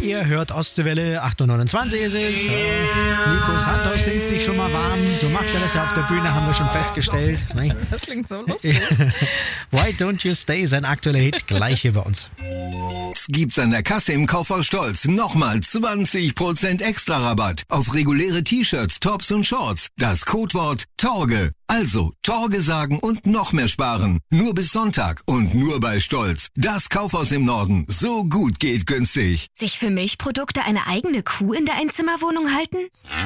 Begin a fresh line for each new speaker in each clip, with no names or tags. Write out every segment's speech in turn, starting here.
Ihr hört Ostseewelle, 8.29 Uhr ist es. Nico Santos singt sich schon mal warm. So macht er das ja auf der Bühne, haben wir schon festgestellt. Nein.
Das klingt so lustig.
Why Don't You Stay, sein aktueller Hit, gleich hier bei uns.
Gibt's an der Kasse im Kaufhaus Stolz nochmal 20% extra Rabatt auf reguläre T-Shirts, Tops und Shorts. Das Codewort Torge. Also Torge sagen und noch mehr sparen. Nur bis Sonntag und nur bei Stolz. Das Kaufhaus im Norden. So gut geht günstig.
Sich für Milchprodukte eine eigene Kuh in der Einzimmerwohnung halten?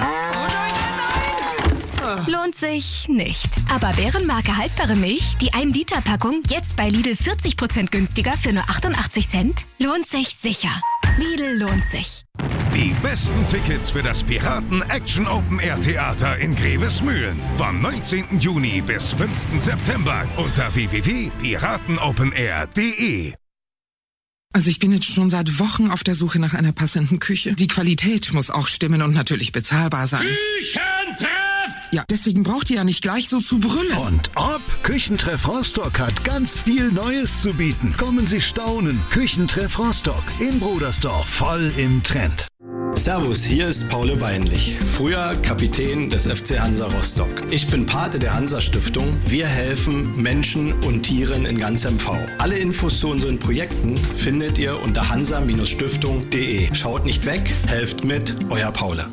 Lohnt sich nicht. Aber Bärenmarke haltbare Milch, die 1-Liter-Packung, jetzt bei Lidl 40% günstiger für nur 88 Cent? Lohnt sich sicher. Lidl lohnt sich.
Die besten Tickets für das Piraten Action Open Air Theater in Grevesmühlen. Vom 19. Juni bis 5. September unter www.piratenopenair.de.
Also ich bin jetzt schon seit Wochen auf der Suche nach einer passenden Küche. Die Qualität muss auch stimmen und natürlich bezahlbar sein.
Küchentreff!
Ja, deswegen braucht ihr ja nicht gleich so zu brüllen.
Und ob? Küchentreff Rostock hat ganz viel Neues zu bieten. Kommen Sie staunen. Küchentreff Rostock in Brudersdorf, voll im Trend.
Servus, hier ist Paul Weinlich, früher Kapitän des FC Hansa Rostock. Ich bin Pate der Hansa-Stiftung. Wir helfen Menschen und Tieren in ganz MV. Alle Infos zu unseren Projekten findet ihr unter hansa-stiftung.de. Schaut nicht weg, helft mit, euer Paul.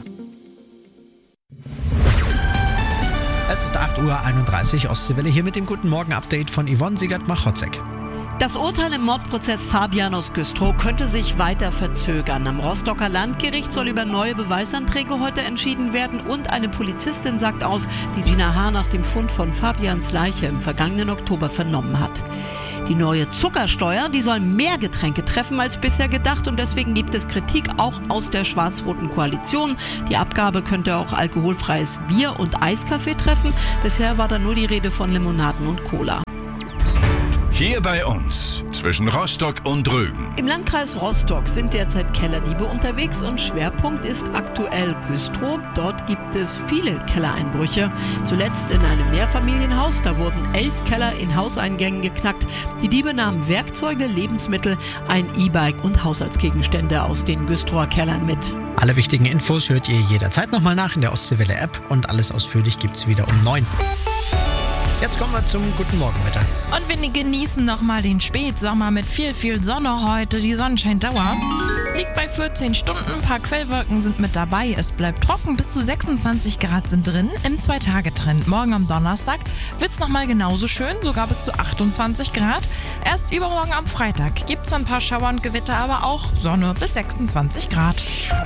Es ist 8.31 Uhr, Ostseewelle hier mit dem Guten Morgen-Update von Yvonne Siegert-Machotzek.
Das Urteil im Mordprozess Fabian aus Güstrow könnte sich weiter verzögern. Am Rostocker Landgericht soll über neue Beweisanträge heute entschieden werden und eine Polizistin sagt aus, die Gina H. nach dem Fund von Fabians Leiche im vergangenen Oktober vernommen hat. Die neue Zuckersteuer, die soll mehr Getränke treffen als bisher gedacht und deswegen gibt es Kritik auch aus der schwarz-roten Koalition. Die Abgabe könnte auch alkoholfreies Bier und Eiskaffee treffen. Bisher war da nur die Rede von Limonaden und Cola.
Hier bei uns, zwischen Rostock und Rügen.
Im Landkreis Rostock sind derzeit Kellerdiebe unterwegs und Schwerpunkt ist aktuell Güstrow. Dort gibt es viele Kellereinbrüche. Zuletzt in einem Mehrfamilienhaus, da wurden 11 Keller in Hauseingängen geknackt. Die Diebe nahmen Werkzeuge, Lebensmittel, ein E-Bike und Haushaltsgegenstände aus den Güstrower Kellern mit.
Alle wichtigen Infos hört ihr jederzeit nochmal nach in der Ostseewelle-App und alles ausführlich gibt's wieder um 9. Jetzt kommen wir zum Guten Morgenwetter.
Und wir genießen nochmal den Spätsommer mit viel Sonne heute. Die Sonnenscheindauer liegt bei 14 Stunden. Ein paar Quellwolken sind mit dabei. Es bleibt trocken. Bis zu 26 Grad sind drin im 2-Tage-Trend. Morgen am Donnerstag wird es nochmal genauso schön, sogar bis zu 28 Grad. Erst übermorgen am Freitag gibt es ein paar Schauer und Gewitter, aber auch Sonne bis 26 Grad.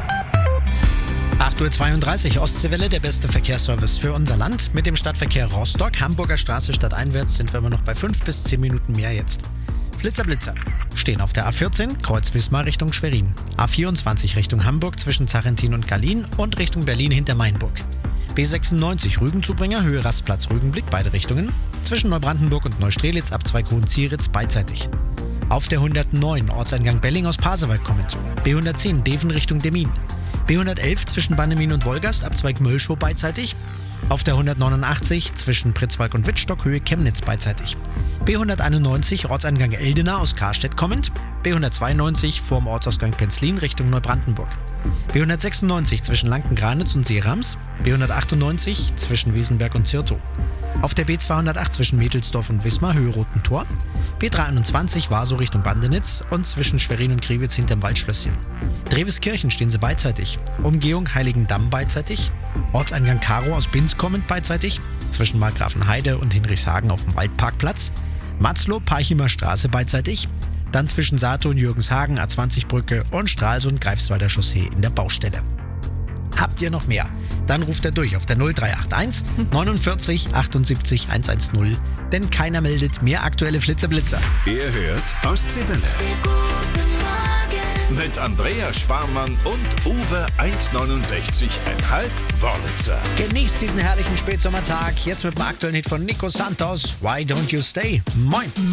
8.32 Uhr, Ostseewelle, der beste Verkehrsservice für unser Land. Mit dem Stadtverkehr Rostock, Hamburger Straße stadteinwärts sind wir immer noch bei 5 bis 10 Minuten mehr jetzt. Blitzer stehen auf der A14, Kreuz Wismar Richtung Schwerin. A24 Richtung Hamburg zwischen Zarentin und Gallien und Richtung Berlin hinter Mainburg. B96 Rügenzubringer, Höhe Rastplatz Rügenblick, beide Richtungen. Zwischen Neubrandenburg und Neustrelitz ab 2 Kuhn-Zieritz beidseitig. Auf der 109 Ortseingang Belling aus Pasewalk kommend. B110 Deven Richtung Demmin. B111 zwischen Bannemin und Wolgast ab Zweig Möllschow beidseitig. Auf der 189 zwischen Pritzwalk und Wittstock Höhe Chemnitz beidseitig. B191 Ortseingang Eldena aus Karstedt kommend. B192 vorm Ortsausgang Penzlin Richtung Neubrandenburg. B196 zwischen Lankengranitz und Seerams. B198 zwischen Wiesenberg und Zirtow. Auf der B208 zwischen Metelsdorf und Wismar Höhe Roten Tor. B321 Warsow Richtung Bandenitz und zwischen Schwerin und Kriwitz hinterm Waldschlösschen. Dreweskirchen stehen sie beidseitig. Umgehung Heiligendamm beidseitig. Ortseingang Karo aus Binz kommend beidseitig. Zwischen Markgrafenheide und Hinrichshagen auf dem Waldparkplatz. Matzlow Parchimer Straße beidseitig. Dann zwischen Saato und Jürgenshagen A20-Brücke und Stralsund Greifswalder Chaussee in der Baustelle. Habt ihr noch mehr? Dann ruft er durch auf der 0381 49 78 110, denn keiner meldet mehr aktuelle Flitzer-Blitzer.
Ihr hört Ostseewelle. Mit Andreas Sparmann und Uwe 1,69,5 Wörlitzer.
Genießt diesen herrlichen Spätsommertag. Jetzt mit dem aktuellen Hit von Nico Santos. Why Don't You Stay? Moin!